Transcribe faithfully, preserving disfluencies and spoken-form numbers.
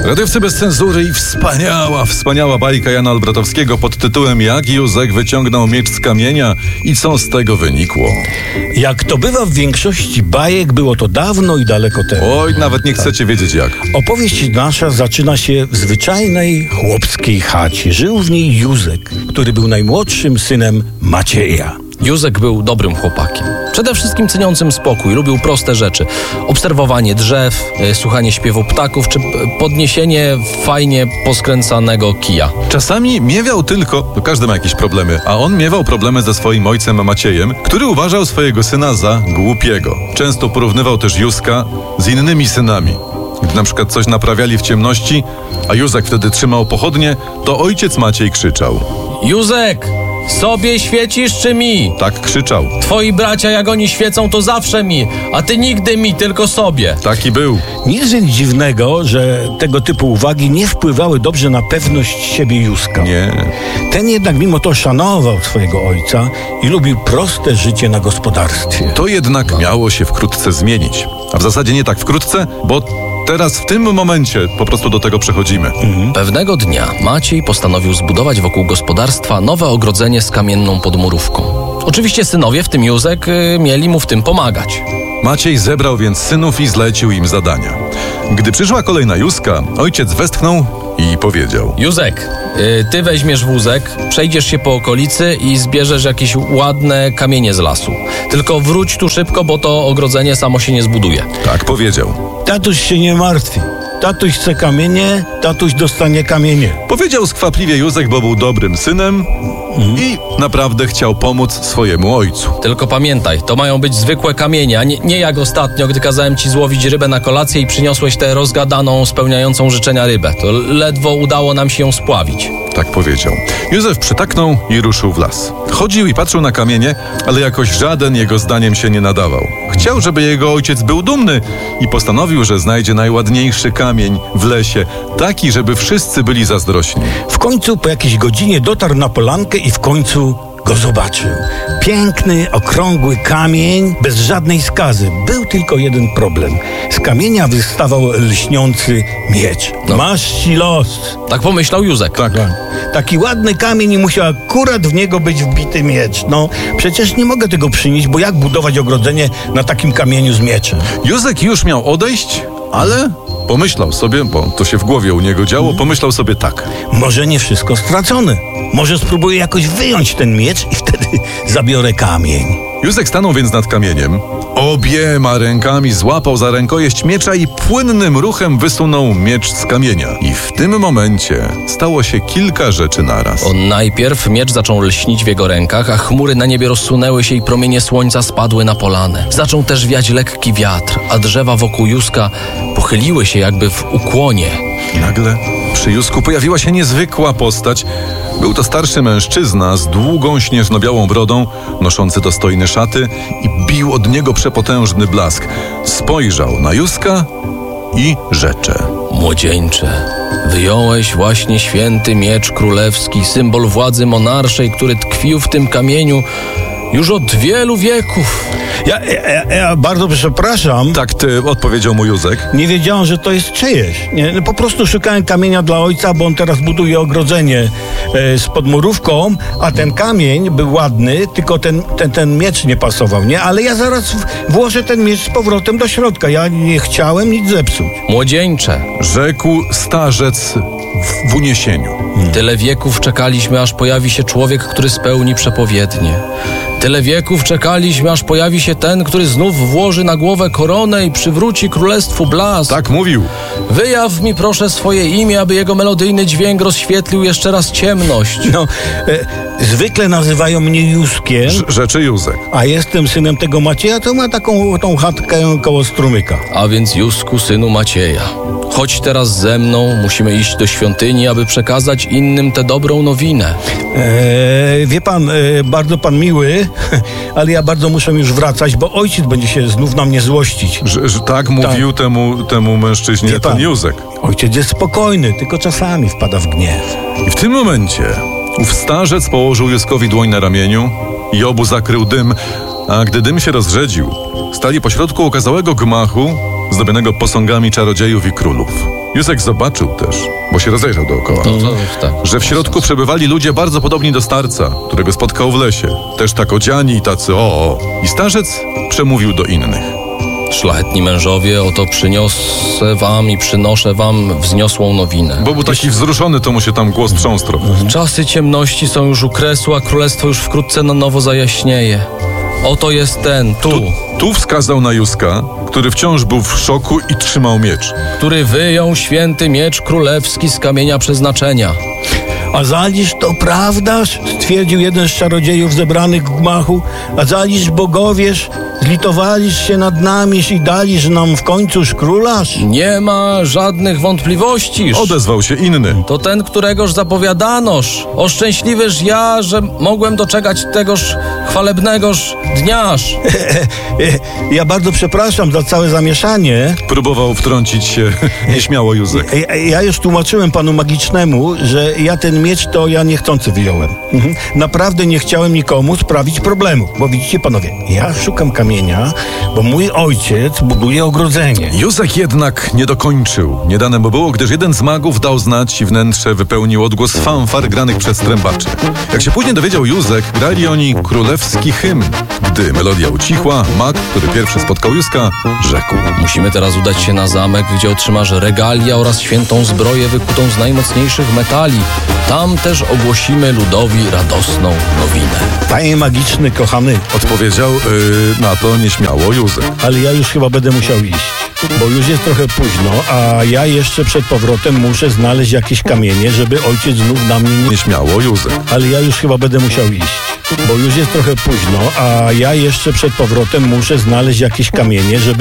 Radiowcy bez cenzury i wspaniała, wspaniała bajka Jana Olbratowskiego pod tytułem Jak Józek wyciągnął miecz z kamienia i co z tego wynikło. Jak to bywa w większości bajek, było to dawno i daleko temu. Oj, nawet nie chcecie wiedzieć jak. Opowieść nasza zaczyna się w zwyczajnej chłopskiej chacie. Żył w niej Józek, który był najmłodszym synem Macieja. Józek był dobrym chłopakiem. Przede wszystkim ceniącym spokój, lubił proste rzeczy. Obserwowanie drzew, y, słuchanie śpiewu ptaków, czy podniesienie fajnie poskręcanego kija. Czasami miewał tylko, no każdy ma jakieś problemy, a on miewał problemy ze swoim ojcem Maciejem, który uważał swojego syna za głupiego. Często porównywał też Józka z innymi synami. Gdy na przykład coś naprawiali w ciemności, a Józek wtedy trzymał pochodnie, to ojciec Maciej krzyczał. Józek! Sobie świecisz czy mi? Tak krzyczał. Twoi bracia jak oni świecą to zawsze mi, a ty nigdy mi, tylko sobie. Taki był. Nic więc dziwnego, że tego typu uwagi nie wpływały dobrze na pewność siebie Józka. Nie. Ten jednak mimo to szanował swojego ojca i lubił proste życie na gospodarstwie. To jednak miało się wkrótce zmienić. A w zasadzie nie tak wkrótce, bo teraz w tym momencie po prostu do tego przechodzimy. Mhm. Pewnego dnia Maciej postanowił zbudować wokół gospodarstwa nowe ogrodzenie z kamienną podmurówką. Oczywiście synowie, w tym Józek, yy, mieli mu w tym pomagać. Maciej zebrał więc synów i zlecił im zadania. Gdy przyszła kolej na Józka, ojciec westchnął i powiedział. Józek, yy, ty weźmiesz wózek, przejdziesz się po okolicy i zbierzesz jakieś ładne kamienie z lasu. Tylko wróć tu szybko, bo to ogrodzenie samo się nie zbuduje. Tak powiedział. Tatuś się nie martwi. Tatuś chce kamienie, tatuś dostanie kamienie. Powiedział skwapliwie Józek, bo był dobrym synem mhm. i naprawdę chciał pomóc swojemu ojcu. Tylko pamiętaj, to mają być zwykłe kamienie, a nie, nie jak ostatnio, gdy kazałem ci złowić rybę na kolację i przyniosłeś tę rozgadaną, spełniającą życzenia rybę. To ledwo udało nam się ją spławić. Tak powiedział. Józef przytaknął i ruszył w las. Chodził i patrzył na kamienie, ale jakoś żaden jego zdaniem się nie nadawał. Chciał, żeby jego ojciec był dumny i postanowił, że znajdzie najładniejszy kamień w lesie, taki, żeby wszyscy byli zazdrośni. W końcu po jakiejś godzinie dotarł na polankę i w końcu go zobaczył. Piękny, okrągły kamień, bez żadnej skazy. Był tylko jeden problem. Z kamienia wystawał lśniący miecz. No. Masz ci los. Tak pomyślał Józek. Tak. Taki ładny kamień i musiał akurat w niego być wbity miecz. No, przecież nie mogę tego przynieść, bo jak budować ogrodzenie na takim kamieniu z mieczem? Józek już miał odejść, ale pomyślał sobie, bo to się w głowie u niego działo, pomyślał sobie tak. Może nie wszystko stracone. Może spróbuję jakoś wyjąć ten miecz i wtedy zabiorę kamień. Józek stanął więc nad kamieniem, obiema rękami złapał za rękojeść miecza i płynnym ruchem wysunął miecz z kamienia. I w tym momencie stało się kilka rzeczy naraz. On najpierw miecz zaczął lśnić w jego rękach, a chmury na niebie rozsunęły się i promienie słońca spadły na polanę. Zaczął też wiać lekki wiatr, a drzewa wokół Józka pochyliły się jakby w ukłonie. Nagle przy Józku pojawiła się niezwykła postać. Był to starszy mężczyzna z długą, śnieżno-białą brodą, noszący dostojne szaty i bił od niego przepotężny blask. Spojrzał na Józka i rzecze. Młodzieńcze, wyjąłeś właśnie święty miecz królewski, symbol władzy monarszej, który tkwił w tym kamieniu już od wielu wieków. Ja, ja, ja bardzo przepraszam. Tak ty, odpowiedział mu Józek. Nie wiedziałem, że to jest czyjeś. Nie, po prostu szukałem kamienia dla ojca, bo on teraz buduje ogrodzenie e, z podmurówką, a ten kamień był ładny, tylko ten, ten, ten miecz nie pasował, nie? Ale ja zaraz w, włożę ten miecz z powrotem do środka. Ja nie chciałem nic zepsuć. Młodzieńcze, Rzekł starzec w, w uniesieniu. hmm. tyle wieków czekaliśmy, aż pojawi się człowiek, który spełni przepowiednie. Tyle wieków czekaliśmy, aż pojawi się ten, który znów włoży na głowę koronę i przywróci królestwu blask. Tak mówił. Wyjaw mi proszę swoje imię, aby jego melodyjny dźwięk rozświetlił jeszcze raz ciemność. No, e, zwykle nazywają mnie Józkiem, Rz- rzeczy Józek. a jestem synem tego Macieja, to ma taką tą chatkę koło strumyka. A więc Józku, synu Macieja, chodź teraz ze mną, musimy iść do świątyni, aby przekazać innym tę dobrą nowinę. E, wie pan, e, bardzo pan miły, ale ja bardzo muszę już wracać, bo ojciec będzie się znów na mnie złościć. Że, że tak mówił temu, temu mężczyźnie Wie pan, ten Józek. Ojciec jest spokojny, tylko czasami wpada w gniew. I w tym momencie ów starzec położył Józkowi dłoń na ramieniu i obu zakrył dym, a gdy dym się rozrzedził, stali pośrodku okazałego gmachu zdobionego posągami czarodziejów i królów. Józek zobaczył też, bo się rozejrzał dookoła, To, to, tak. że w środku przebywali ludzie bardzo podobni do starca, którego spotkał w lesie. Też tak odziani i tacy o, o. I starzec przemówił do innych. Szlachetni mężowie, oto przyniosę wam i przynoszę wam wzniosłą nowinę. Bo był taki wzruszony, to mu się tam głos trząsł trochę. Czasy ciemności są już u kresu, a królestwo już wkrótce na nowo zajaśnieje. Oto jest ten, tu, Tu, tu wskazał na Józka, który wciąż był w szoku i trzymał miecz. który wyjął święty miecz królewski z kamienia przeznaczenia. A zaliż to prawdaż? Stwierdził jeden z czarodziejów zebranych w gmachu. A zaliż bogowież? Zlitowaliż się nad nami i daliż nam w końcuż królaż? Nie ma żadnych wątpliwości. Odezwał się inny. To ten, któregoż zapowiadanoż. O szczęśliwyż ja, że mogłem doczekać tegoż chwalebnegoż dniaż. Ja bardzo przepraszam za całe zamieszanie. Próbował wtrącić się nieśmiało Józek. Ja, ja już tłumaczyłem panu magicznemu, że ja ten miecz to ja niechcący wyjąłem. Mhm. Naprawdę nie chciałem nikomu sprawić problemu. Bo widzicie panowie, ja szukam kamienia, bo mój ojciec buduje ogrodzenie. Józek jednak nie dokończył. Nie dane mu było, gdyż jeden z magów dał znać i wnętrze wypełnił odgłos fanfar granych przez trębaczy. Jak się później dowiedział Józek, grali oni królewski hymn. Gdy melodia ucichła, mag, który pierwszy spotkał Józka, rzekł: Musimy teraz udać się na zamek, gdzie otrzymasz regalia oraz świętą zbroję wykutą z najmocniejszych metali. Tam też ogłosimy ludowi radosną nowinę. Panie magiczny, kochany, Odpowiedział yy, na to nieśmiało Józek. ale ja już chyba będę musiał iść. Bo już jest trochę późno, a ja jeszcze przed powrotem muszę znaleźć jakieś kamienie, żeby ojciec znów na mnie nie... Nieśmiało Józek. Ale ja już chyba będę musiał iść. Bo już jest trochę późno, a ja jeszcze przed powrotem muszę znaleźć jakieś kamienie, żeby